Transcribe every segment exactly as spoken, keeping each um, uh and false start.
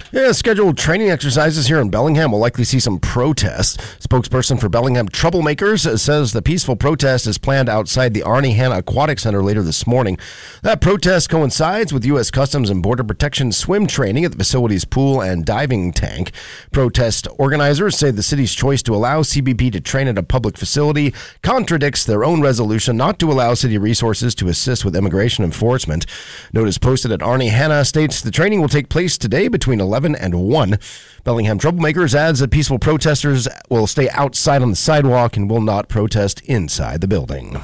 Yeah, scheduled training exercises here in Bellingham will likely see some protests. Spokesperson for Bellingham Troublemakers says the peaceful protest is planned outside the Arnie Hanna Aquatic Center later this morning. That protest coincides with U S Customs and Border Protection swim training at the facility's pool and diving tank. Protest organizers say the city's choice to allow C B P to train at a public facility contradicts their own resolution not to allow city resources to assist with immigration enforcement. Notice posted at Arnie Hanna states the training will take place today between eleven and one. Bellingham Troublemakers adds that peaceful protesters will stay outside on the sidewalk and will not protest inside the building.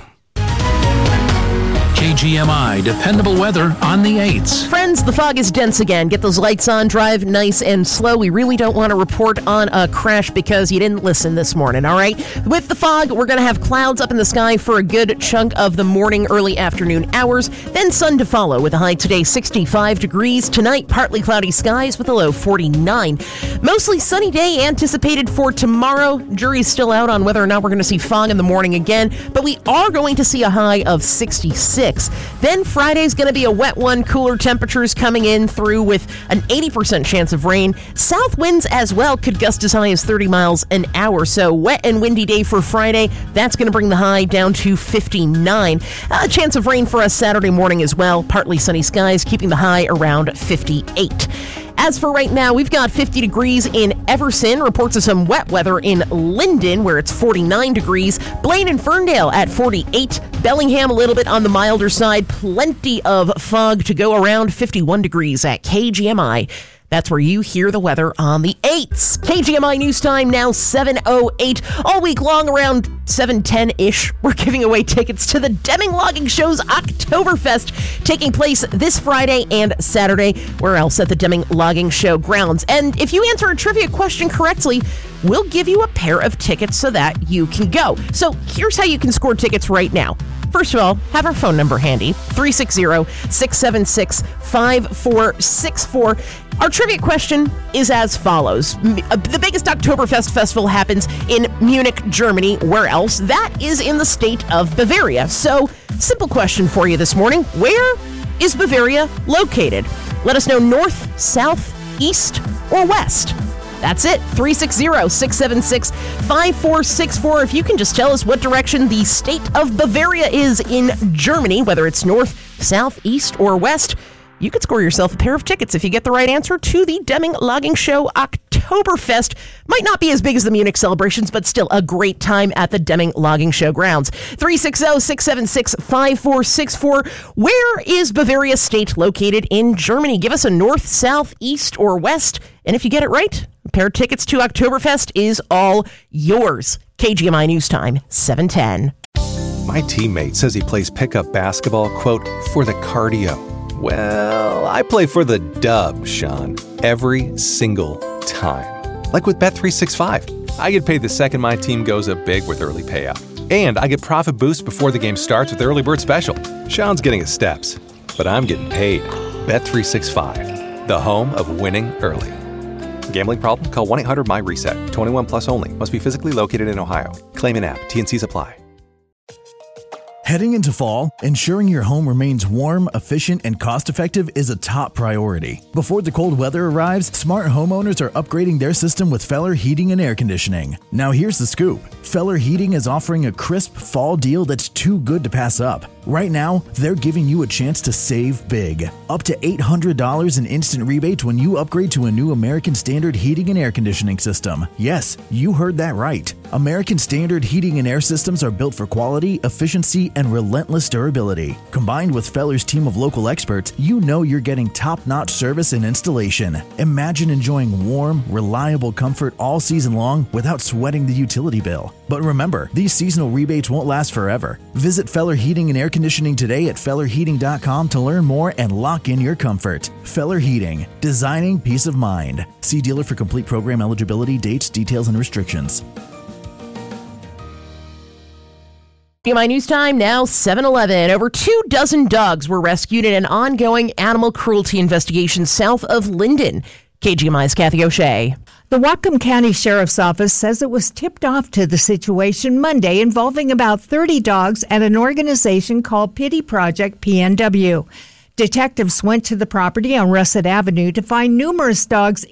K G M I dependable weather on the eights. Friends, the fog is dense again. Get those lights on, drive nice and slow. We really don't want to report on a crash because you didn't listen this morning, all right? With the fog, we're going to have clouds up in the sky for a good chunk of the morning, early afternoon hours, then sun to follow with a high today sixty-five degrees. Tonight, partly cloudy skies with a low forty-nine. Mostly sunny day anticipated for tomorrow. Jury's still out on whether or not we're going to see fog in the morning again, but we are going to see a high of sixty-six. Then Friday's going to be a wet one. Cooler temperatures coming in through with an eighty percent chance of rain. South winds as well could gust as high as thirty miles an hour. So wet and windy day for Friday. That's going to bring the high down to fifty-nine. A chance of rain for us Saturday morning as well. Partly sunny skies, keeping the high around fifty-eight. As for right now, we've got fifty degrees in Everson. Reports of some wet weather in Linden, where it's forty-nine degrees. Blaine and Ferndale at forty-eight. Bellingham a little bit on the milder side. Plenty of fog to go around. fifty-one degrees at K G M I. That's where you hear the weather on the eights. K G M I News Time now seven oh eight. All week long around seven ten-ish, we're giving away tickets to the Deming Logging Show's Oktoberfest taking place this Friday and Saturday. Where else? At the Deming Logging Show grounds. And if you answer a trivia question correctly, we'll give you a pair of tickets so that you can go. So here's how you can score tickets right now. First of all, have our phone number handy, three six zero, six seven six, five four six four. Our trivia question is as follows. The biggest Oktoberfest festival happens in Munich, Germany. Where else? That is in the state of Bavaria. So, simple question for you this morning. Where is Bavaria located? Let us know north, south, east, or west. That's it, three six zero, six seven six, five four six four. If you can just tell us what direction the state of Bavaria is in Germany, whether it's north, south, east, or west, you could score yourself a pair of tickets if you get the right answer to the Deming Logging Show Oktoberfest. Might not be as big as the Munich celebrations, but still a great time at the Deming Logging Show grounds. three six zero, six seven six, five four six four. Where is Bavaria State located in Germany? Give us a north, south, east, or west. And if you get it right, a pair of tickets to Oktoberfest is all yours. K G M I News Time, seven ten. My teammate says he plays pickup basketball, quote, for the cardio. Well, I play for the dub, Sean, every single time. Like with Bet three sixty-five. I get paid the second my team goes up big with early payout. And I get profit boosts before the game starts with Early Bird Special. Sean's getting his steps, but I'm getting paid. Bet three sixty-five, the home of winning early. Gambling problem? Call one eight hundred M Y reset. twenty-one plus only. Must be physically located in Ohio. Claim in app. T N Cs apply. Heading into fall, ensuring your home remains warm, efficient, and cost-effective is a top priority. Before the cold weather arrives, smart homeowners are upgrading their system with Feller Heating and Air Conditioning. Now here's the scoop. Feller Heating is offering a crisp fall deal that's too good to pass up. Right now, they're giving you a chance to save big. Up to eight hundred dollars in instant rebates when you upgrade to a new American Standard Heating and Air Conditioning system. Yes, you heard that right. American Standard Heating and Air Systems are built for quality, efficiency, and relentless durability. Combined with Feller's team of local experts, you know you're getting top-notch service and installation. Imagine enjoying warm, reliable comfort all season long without sweating the utility bill. But remember, these seasonal rebates won't last forever. Visit Feller Heating and Air Conditioning today at feller heating dot com to learn more and lock in your comfort. Feller Heating, designing peace of mind. See dealer for complete program eligibility, dates, details, and restrictions. K G M I News Time now seven eleven. Over two dozen dogs were rescued in an ongoing animal cruelty investigation south of Linden. K G M I's Kathy O'Shea. The Whatcom County Sheriff's Office says it was tipped off to the situation Monday involving about thirty dogs at an organization called Pity Project P N W. Detectives went to the property on Russet Avenue to find numerous dogs